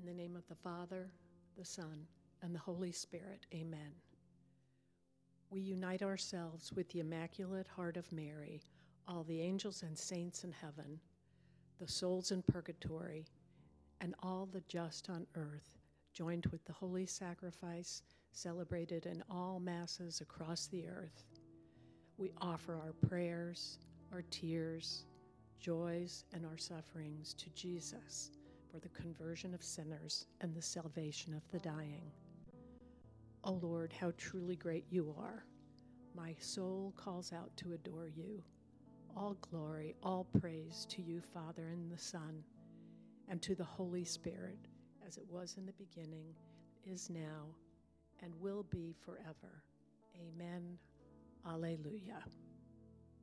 In the name of the Father, the Son, and the Holy Spirit, amen. We unite ourselves with the Immaculate Heart of Mary, all the angels and saints in heaven, the souls in purgatory, and all the just on earth, joined with the holy sacrifice celebrated in all masses across the earth. We offer our prayers, our tears, joys, and our sufferings to Jesus for the conversion of sinners and the salvation of the dying. O Lord, how truly great you are. My soul calls out to adore you. All glory, all praise to you, Father, and the Son, and to the Holy Spirit, as it was in the beginning, is now, and will be forever. Amen. Alleluia.